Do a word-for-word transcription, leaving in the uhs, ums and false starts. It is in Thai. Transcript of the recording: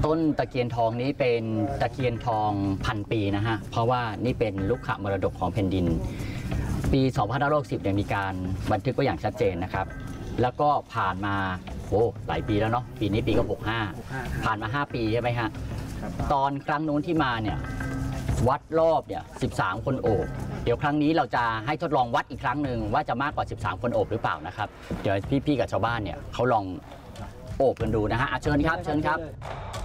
ต้นตะเคียนทองนี้เป็นตะเคียนทองพันปีนะฮะเพราะว่านี่เป็นลูกขมรดกของแผ่นดินปีสองพันห้าร้อยสิบเนี่ยมีการบันทึกไว้อย่างชัดเจนนะครับแล้วก็ผ่านมาโอ้หลายปีแล้วเนาะปีนี้ปีก็หกสิบห้าผ่านมาห้าปีใช่ไหมฮะตอนครั้งนู้นที่มาเนี่ยวัดรอบเนี่ยสิบสามคนโอบเดี๋ยวครั้งนี้เราจะให้ทดลองวัดอีกครั้งหนึ่งว่าจะมากกว่าสิบสามคนโอบหรือเปล่านะครับเดี๋ยวพี่ๆกับชาวบ้านเนี่ยเขาลองโอบกันดูนะฮะเชิญครับเชิญครับ